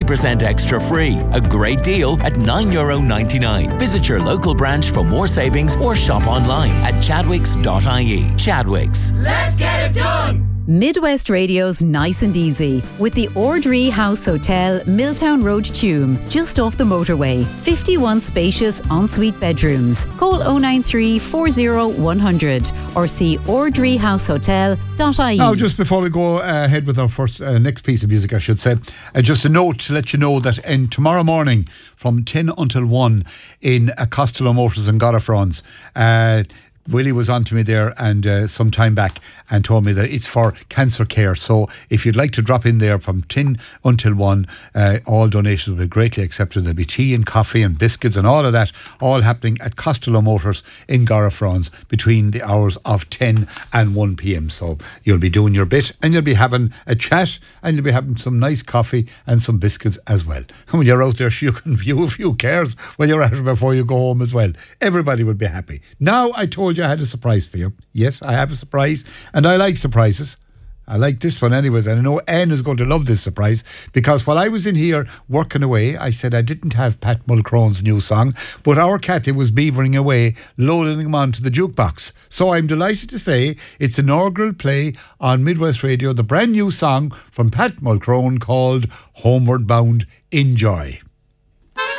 20% extra free. A great deal at €9.99. Visit your local branch for more savings or shop online at chadwicks.ie. Chadwicks. Let's get it done! Midwest Radio's Nice and Easy with the Ordree House Hotel, Milltown Road, Tuam, just off the motorway. 51 spacious ensuite bedrooms. Call 093 40 100 or see ordreehousehotel.ie. Now, just before we go ahead with our first next piece of music, I should say, just a note to let you know that tomorrow morning from 10 until 1 in Costello Motors in Garafrons, Willie was on to me there and some time back and told me that it's for cancer care. So if you'd like to drop in there from 10 until 1, all donations will be greatly accepted. There'll be tea and coffee and biscuits and all of that, all happening at Costello Motors in Garafrons between the hours of 10 and 1 p.m. So you'll be doing your bit and you'll be having a chat and you'll be having some nice coffee and some biscuits as well. And when you're out there, you can view a few cars when you're at it before you go home as well. Everybody will be happy. Now, I told you I had a surprise for you. Yes, I have a surprise, and I like surprises. I like this one anyways, and I know Anne is going to love this surprise, because while I was in here working away, I said I didn't have Pat Mulcrone's new song, but our Cathy was beavering away, loading them onto the jukebox. So I'm delighted to say it's an inaugural play on Midwest Radio, the brand new song from Pat Mulcrone called Homeward Bound. Enjoy.